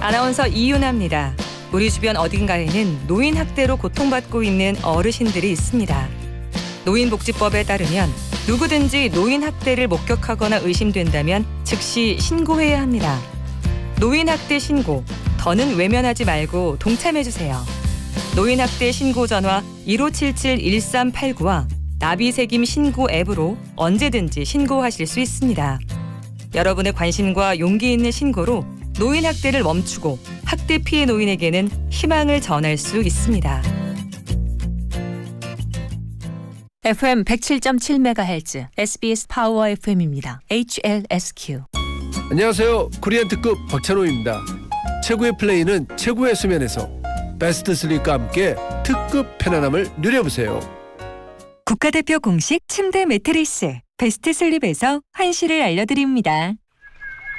아나운서 이윤아입니다. 우리 주변 어딘가에는 노인 학대로 고통받고 있는 어르신들이 있습니다. 노인복지법에 따르면 누구든지 노인 학대를 목격하거나 의심된다면 즉시 신고해야 합니다. 노인 학대 신고, 더는 외면하지 말고 동참해주세요. 노인 학대 신고 전화 1577-1389와 나비새김 신고 앱으로 언제든지 신고하실 수 있습니다. 여러분의 관심과 용기 있는 신고로 노인 학대를 멈추고 학대 피해 노인에게는 희망을 전할 수 있습니다. FM 107.7MHz SBS 파워 FM입니다. HLSQ. 안녕하세요. 코리안 특급 박찬호입니다. 최고의 플레이는 최고의 수면에서 베스트 슬립과 함께 특급 편안함을 누려보세요. 국가대표 공식 침대 매트리스 베스트 슬립에서 환시를 알려드립니다.